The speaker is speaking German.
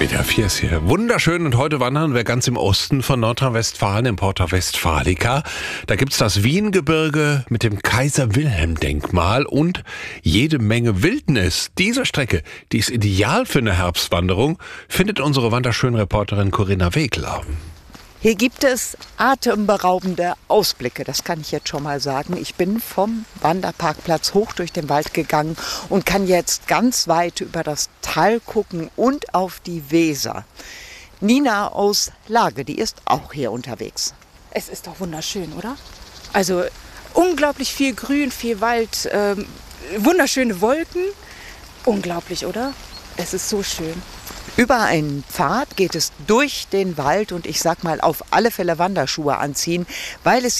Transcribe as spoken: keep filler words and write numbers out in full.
W D R vier ist hier wunderschön und heute wandern wir ganz im Osten von Nordrhein-Westfalen, im Porta Westfalica. Da gibt's das Wiengebirge mit dem Kaiser-Wilhelm-Denkmal und jede Menge Wildnis. Diese Strecke, die ist ideal für eine Herbstwanderung, findet unsere Wanderschön-Reporterin Corinna Wegler. Hier gibt es atemberaubende Ausblicke, das kann ich jetzt schon mal sagen. Ich bin vom Wanderparkplatz hoch durch den Wald gegangen und kann jetzt ganz weit über das Tal gucken und auf die Weser. Nina aus Lage, die ist auch hier unterwegs. Es ist doch wunderschön, oder? Also unglaublich viel Grün, viel Wald, ähm, wunderschöne Wolken. Unglaublich, oder? Es ist so schön. Über einen Pfad geht es durch den Wald und ich sag mal auf alle Fälle Wanderschuhe anziehen, weil es